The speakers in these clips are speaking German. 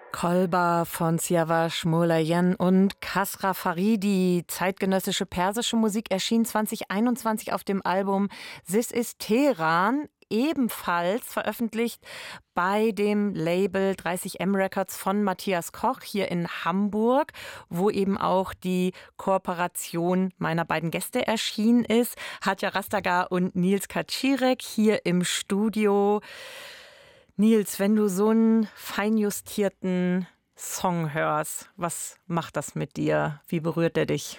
Kolba von Siavash Molayen und Kasra Faridi. Zeitgenössische persische Musik erschien 2021 auf dem Album This is Teheran, ebenfalls veröffentlicht bei dem Label 30M Records von Matthias Koch hier in Hamburg, wo eben auch die Kooperation meiner beiden Gäste erschienen ist. Hatja Rastagar und Nils Kaczirek hier im Studio. Nils, wenn du so einen feinjustierten Song hörst, was macht das mit dir? Wie berührt er dich?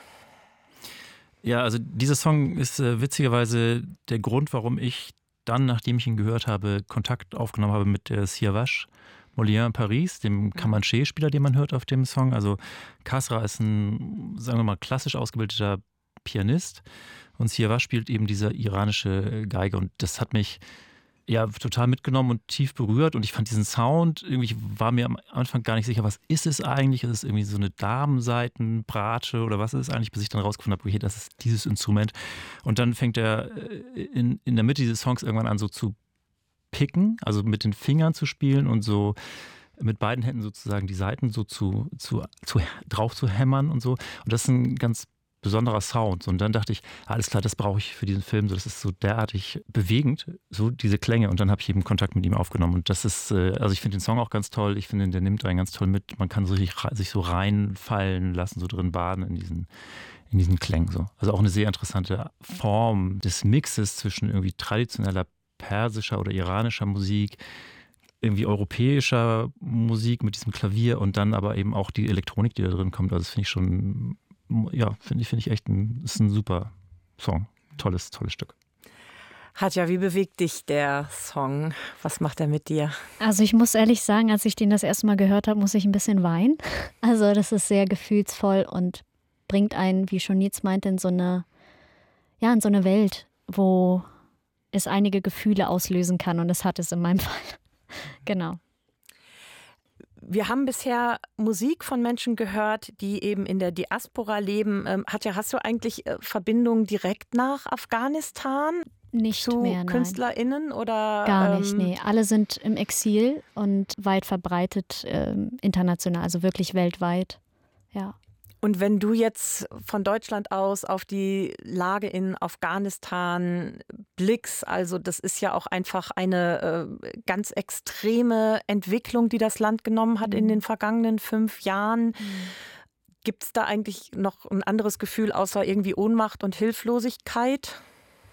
Ja, also dieser Song ist witzigerweise der Grund, warum ich dann, nachdem ich ihn gehört habe, Kontakt aufgenommen habe mit der Siavash Molayen in Paris, dem Kamanché-Spieler, den man hört auf dem Song. Also Kasra ist ein, sagen wir mal, klassisch ausgebildeter Pianist und Siavash spielt eben diese iranische Geige und das hat mich ja total mitgenommen und tief berührt und ich fand diesen Sound, irgendwie war mir am Anfang gar nicht sicher, was ist es eigentlich? Ist es irgendwie so eine Damenseitenbratsche oder was ist es eigentlich, bis ich dann rausgefunden habe, okay, das ist dieses Instrument. Und dann fängt er in der Mitte dieses Songs irgendwann an so zu picken, also mit den Fingern zu spielen und so mit beiden Händen sozusagen die Saiten so drauf zu hämmern und so. Und das ist ein ganz besonderer Sound. Und dann dachte ich, alles klar, das brauche ich für diesen Film. So, das ist so derartig bewegend, so diese Klänge. Und dann habe ich eben Kontakt mit ihm aufgenommen. Und das ist, also ich finde den Song auch ganz toll. Ich finde, der nimmt einen ganz toll mit. Man kann sich so reinfallen lassen, so drin baden in diesen Klängen. So. Also auch eine sehr interessante Form des Mixes zwischen irgendwie traditioneller persischer oder iranischer Musik, irgendwie europäischer Musik mit diesem Klavier und dann aber eben auch die Elektronik, die da drin kommt. Also das finde ich schon, ja, finde ich echt ist ein super Song. Tolles Stück. Hatja, wie bewegt dich der Song? Was macht er mit dir? Also ich muss ehrlich sagen, als ich den das erste Mal gehört habe, muss ich ein bisschen weinen. Also das ist sehr gefühlsvoll und bringt einen, wie schon Nils meinte, in so eine Welt, wo es einige Gefühle auslösen kann und das hat es in meinem Fall. Genau. Wir haben bisher Musik von Menschen gehört, die eben in der Diaspora leben. Hatja, hast du eigentlich Verbindungen direkt nach Afghanistan? Nicht zu mehr, nein. KünstlerInnen oder? Gar nicht, nee. Alle sind im Exil und weit verbreitet international, also wirklich weltweit, ja. Und wenn du jetzt von Deutschland aus auf die Lage in Afghanistan blickst, also das ist ja auch einfach eine ganz extreme Entwicklung, die das Land genommen hat in den vergangenen 5 Jahren. Gibt es da eigentlich noch ein anderes Gefühl außer irgendwie Ohnmacht und Hilflosigkeit?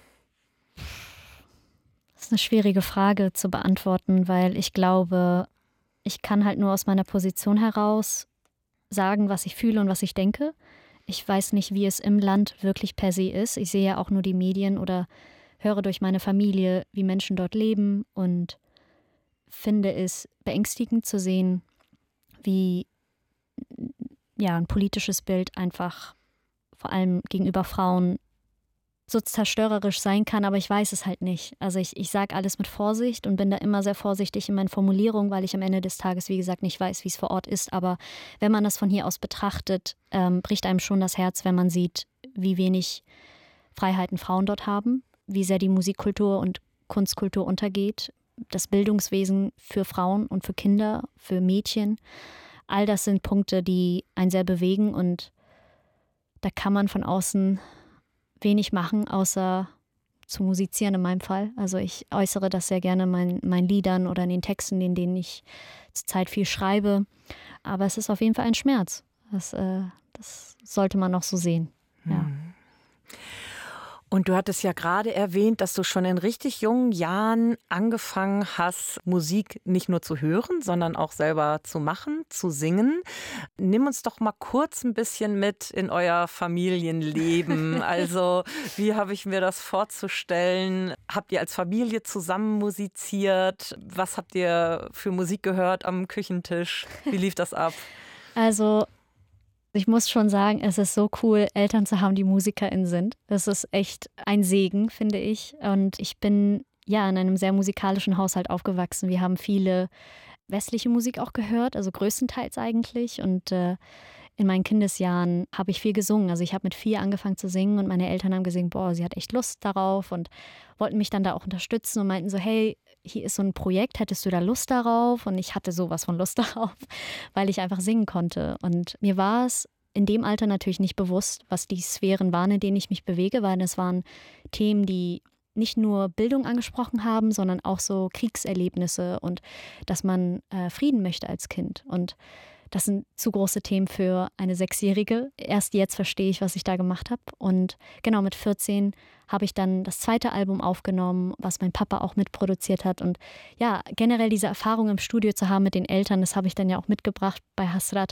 Das ist eine schwierige Frage zu beantworten, weil ich glaube, ich kann halt nur aus meiner Position heraus sagen, was ich fühle und was ich denke. Ich weiß nicht, wie es im Land wirklich per se ist. Ich sehe ja auch nur die Medien oder höre durch meine Familie, wie Menschen dort leben und finde es beängstigend zu sehen, wie ein politisches Bild einfach vor allem gegenüber Frauen so zerstörerisch sein kann, aber ich weiß es halt nicht. Also ich sage alles mit Vorsicht und bin da immer sehr vorsichtig in meinen Formulierungen, weil ich am Ende des Tages, wie gesagt, nicht weiß, wie es vor Ort ist. Aber wenn man das von hier aus betrachtet, bricht einem schon das Herz, wenn man sieht, wie wenig Freiheiten Frauen dort haben, wie sehr die Musikkultur und Kunstkultur untergeht, das Bildungswesen für Frauen und für Kinder, für Mädchen. All das sind Punkte, die einen sehr bewegen und da kann man von außen wenig machen, außer zu musizieren in meinem Fall. Also ich äußere das sehr gerne in meinen Liedern oder in den Texten, in denen ich zurzeit viel schreibe. Aber es ist auf jeden Fall ein Schmerz. Das sollte man auch so sehen. Ja. Und du hattest ja gerade erwähnt, dass du schon in richtig jungen Jahren angefangen hast, Musik nicht nur zu hören, sondern auch selber zu machen, zu singen. Nimm uns doch mal kurz ein bisschen mit in euer Familienleben. Also, wie habe ich mir das vorzustellen? Habt ihr als Familie zusammen musiziert? Was habt ihr für Musik gehört am Küchentisch? Wie lief das ab? Also ich muss schon sagen, es ist so cool, Eltern zu haben, die MusikerInnen sind. Das ist echt ein Segen, finde ich. Und ich bin ja in einem sehr musikalischen Haushalt aufgewachsen. Wir haben viele westliche Musik auch gehört, also größtenteils eigentlich. Und in meinen Kindesjahren habe ich viel gesungen. Also ich habe mit 4 angefangen zu singen und meine Eltern haben gesehen, boah, sie hat echt Lust darauf und wollten mich dann da auch unterstützen und meinten so, hey, hier ist so ein Projekt, hättest du da Lust darauf? Und ich hatte sowas von Lust darauf, weil ich einfach singen konnte. Und mir war es in dem Alter natürlich nicht bewusst, was die Sphären waren, in denen ich mich bewege, weil es waren Themen, die nicht nur Bildung angesprochen haben, sondern auch so Kriegserlebnisse und dass man Frieden möchte als Kind. Und das sind zu große Themen für eine 6-Jährige. Erst jetzt verstehe ich, was ich da gemacht habe. Und genau mit 14 habe ich dann das 2. Album aufgenommen, was mein Papa auch mitproduziert hat. Und ja, generell diese Erfahrung im Studio zu haben mit den Eltern, das habe ich dann ja auch mitgebracht bei Hasrat,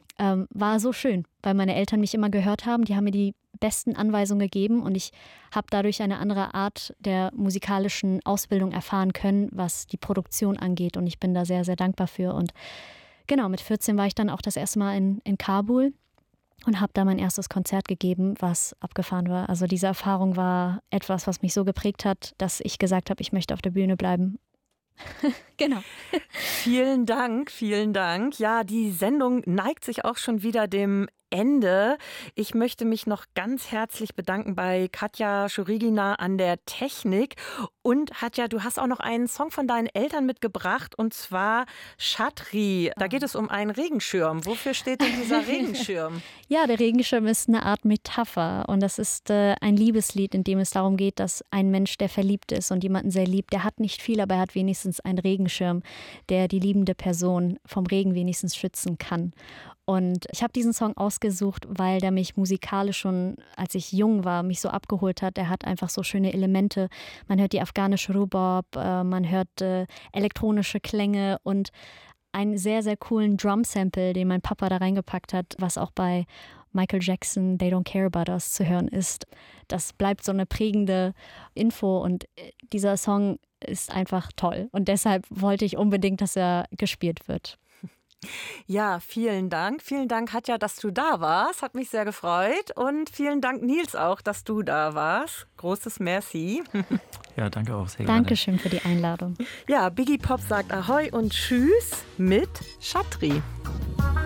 war so schön, weil meine Eltern mich immer gehört haben. Die haben mir die besten Anweisungen gegeben und ich habe dadurch eine andere Art der musikalischen Ausbildung erfahren können, was die Produktion angeht. Und ich bin da sehr, sehr dankbar für. Und genau, mit 14 war ich dann auch das erste Mal in Kabul und habe da mein erstes Konzert gegeben, was abgefahren war. Also diese Erfahrung war etwas, was mich so geprägt hat, dass ich gesagt habe, ich möchte auf der Bühne bleiben. Genau. Vielen Dank, vielen Dank. Ja, die Sendung neigt sich auch schon wieder dem Ende. Ich möchte mich noch ganz herzlich bedanken bei Katja Schurigina an der Technik. Und Hatja, du hast auch noch einen Song von deinen Eltern mitgebracht, und zwar Chatri. Da geht es um einen Regenschirm. Wofür steht denn dieser Regenschirm? Ja, der Regenschirm ist eine Art Metapher und das ist ein Liebeslied, in dem es darum geht, dass ein Mensch, der verliebt ist und jemanden sehr liebt, der hat nicht viel, aber er hat wenigstens einen Regenschirm, der die liebende Person vom Regen wenigstens schützen kann. Und ich habe diesen Song ausgesucht, weil der mich musikalisch schon, als ich jung war, mich so abgeholt hat. Er hat einfach so schöne Elemente. Man hört die afghanische Rubab, man hört elektronische Klänge und einen sehr, sehr coolen Drum-Sample, den mein Papa da reingepackt hat, was auch bei Michael Jackson, They Don't Care About Us zu hören ist. Das bleibt so eine prägende Info und dieser Song ist einfach toll. Und deshalb wollte ich unbedingt, dass er gespielt wird. Ja, vielen Dank. Vielen Dank, Hatja, dass du da warst. Hat mich sehr gefreut. Und vielen Dank, Nils, auch, dass du da warst. Großes Merci. Ja, danke auch sehr gerne. Dankeschön für die Einladung. Ja, Biggie Pop sagt Ahoi und Tschüss mit Chatri.